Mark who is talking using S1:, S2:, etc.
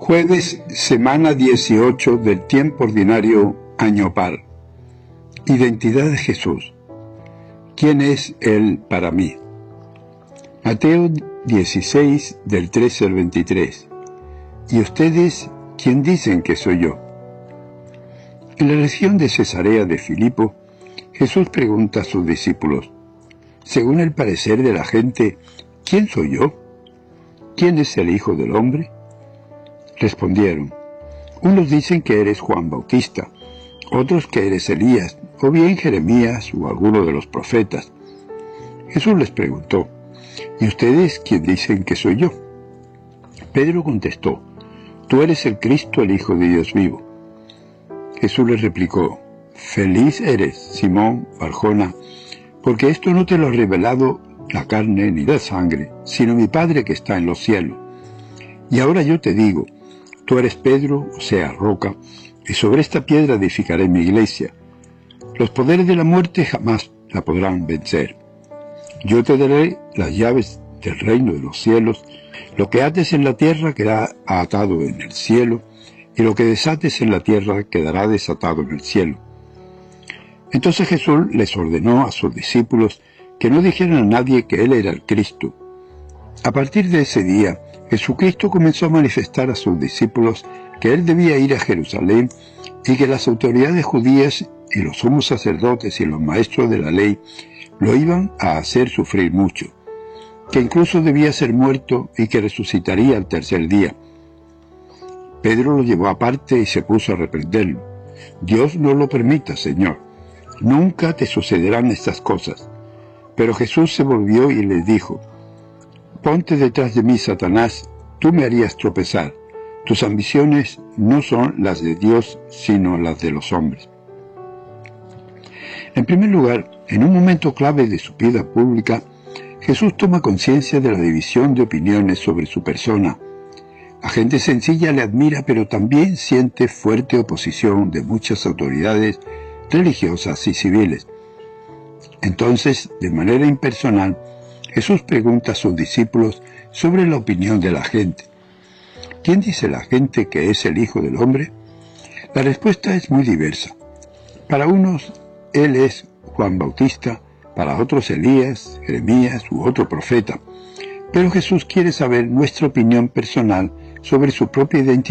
S1: Jueves, semana 18 del tiempo ordinario, año par. Identidad de Jesús. ¿Quién es Él para mí? Mateo 16, del 13 al 23. ¿Y ustedes quién dicen que soy yo? En la región de Cesarea de Filipo, Jesús pregunta a sus discípulos, según el parecer de la gente, ¿quién soy yo? ¿Quién es el Hijo del Hombre? Respondieron, unos dicen que eres Juan Bautista, otros que eres Elías, o bien Jeremías o alguno de los profetas. Jesús les preguntó, ¿y ustedes quién dicen que soy yo? Pedro contestó, tú eres el Cristo, el Hijo de Dios vivo. Jesús les replicó, feliz eres, Simón Barjona, porque esto no te lo ha revelado la carne ni la sangre, sino mi Padre que está en los cielos. Y ahora yo te digo, tú eres Pedro, o sea, roca, y sobre esta piedra edificaré mi iglesia. Los poderes de la muerte jamás la podrán vencer. Yo te daré las llaves del reino de los cielos. Lo que ates en la tierra quedará atado en el cielo, y lo que desates en la tierra quedará desatado en el cielo. Entonces Jesús les ordenó a sus discípulos que no dijeran a nadie que Él era el Cristo. A partir de ese día, Jesucristo comenzó a manifestar a sus discípulos que Él debía ir a Jerusalén y que las autoridades judías y los sumos sacerdotes y los maestros de la ley lo iban a hacer sufrir mucho, que incluso debía ser muerto y que resucitaría al tercer día. Pedro lo llevó aparte y se puso a reprenderlo. Dios no lo permita, Señor. Nunca te sucederán estas cosas. Pero Jesús se volvió y les dijo, ponte detrás de mí, Satanás, tú me harías tropezar. Tus ambiciones no son las de Dios, sino las de los hombres. En primer lugar, en un momento clave de su vida pública, Jesús toma conciencia de la división de opiniones sobre su persona. La gente sencilla le admira, pero también siente fuerte oposición de muchas autoridades religiosas y civiles. Entonces, de manera impersonal, Jesús pregunta a sus discípulos sobre la opinión de la gente. ¿Quién dice la gente que es el Hijo del Hombre? La respuesta es muy diversa. Para unos, Él es Juan Bautista, para otros Elías, Jeremías u otro profeta. Pero Jesús quiere saber nuestra opinión personal sobre su propia identidad.